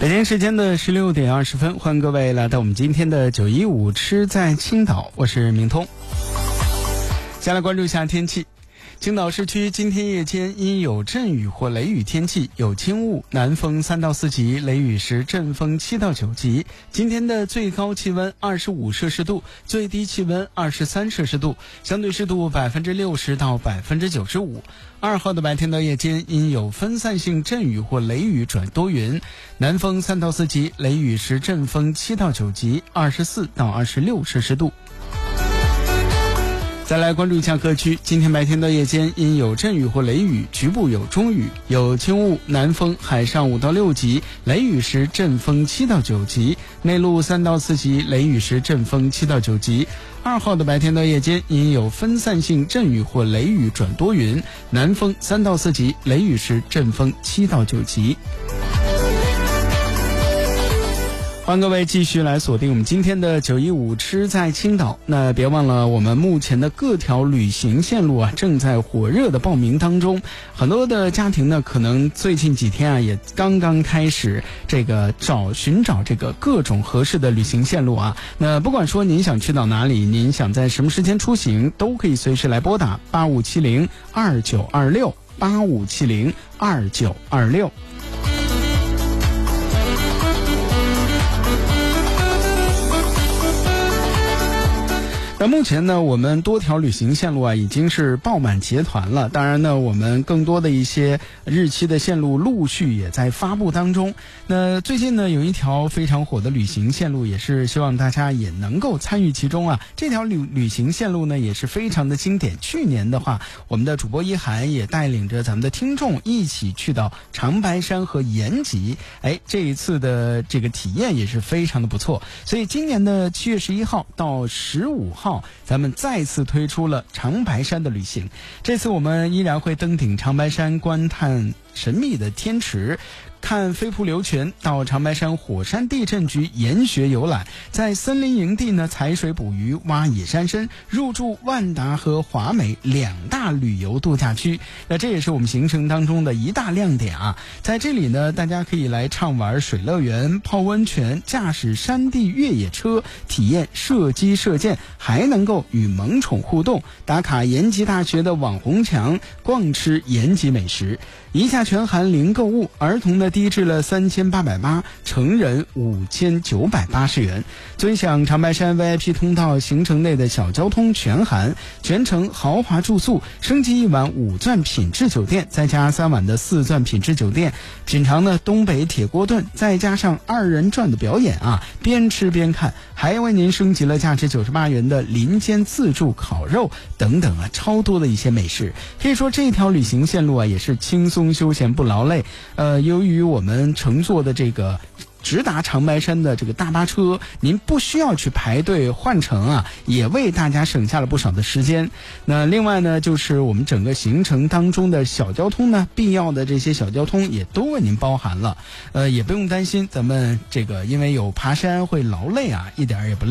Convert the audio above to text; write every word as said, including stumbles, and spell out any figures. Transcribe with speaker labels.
Speaker 1: 北京时间的十六点二十分，欢迎各位来到我们今天的九一五吃在青岛，我是明通。先来关注一下天气。青岛市区今天夜间因有阵雨或雷雨天气，有轻雾，南风三到四级，雷雨时阵风七到九级。今天的最高气温二十五摄氏度，最低气温二十三摄氏度，相对湿度百分之六十到百分之九十五。二号的白天到夜间因有分散性阵雨或雷雨转多云，南风三到四级，雷雨时阵风七到九级，二十四到二十六摄氏度。再来关注一下各区，今天白天到夜间因有阵雨或雷雨，局部有中雨，有轻雾，南风海上五到六级，雷雨时阵风七到九级，内陆三到四级，雷雨时阵风七到九级。二号的白天到夜间因有分散性阵雨或雷雨转多云，南风三到四级，雷雨时阵风七到九级。欢迎各位继续来锁定我们今天的九一五吃在青岛。那别忘了，我们目前的各条旅行线路啊，正在火热的报名当中。很多的家庭呢，可能最近几天啊，也刚刚开始这个找寻找这个各种合适的旅行线路啊。那不管说您想去到哪里，您想在什么时间出行，都可以随时来拨打八五七零二九二六八五七零二九二六。那目前呢，我们多条旅行线路啊已经是爆满结团了。当然呢，我们更多的一些日期的线路陆续也在发布当中。那最近呢，有一条非常火的旅行线路，也是希望大家也能够参与其中啊。这条旅旅行线路呢，也是非常的经典。去年的话，我们的主播一涵也带领着咱们的听众一起去到长白山和延吉。哎，这一次的这个体验也是非常的不错。所以今年的七月十一号到十五号。咱们再次推出了长白山的旅行，这次我们依然会登顶长白山，观探神秘的天池，看飞瀑流泉，到长白山火山地震局研学游览，在森林营地呢采水捕鱼，挖野山参，入住万达和华美两大旅游度假区。那这也是我们行程当中的一大亮点啊！在这里呢，大家可以来畅玩水乐园、泡温泉、驾驶山地越野车，体验射击射箭，还能够与萌宠互动，打卡延吉大学的网红墙，逛吃延吉美食。一价全含零购物，儿童的低至了三千八百八，成人五千九百八十元。尊享长白山 V I P 通道，行程内的小交通全含，全程豪华住宿，升级一晚五钻品质酒店，再加三晚的四钻品质酒店，品尝呢东北铁锅炖，再加上二人转的表演啊，边吃边看，还为您升级了价值九十八元的林间自助烤肉等等啊，超多的一些美食。可以说这条旅行线路啊，也是轻松休闲不劳累。呃，由于我们乘坐的这个直达长白山的这个大巴车，您不需要去排队换乘啊，也为大家省下了不少的时间。那另外呢，就是我们整个行程当中的小交通呢，必要的这些小交通也都为您包含了。呃，也不用担心咱们这个因为有爬山会劳累啊，一点也不累。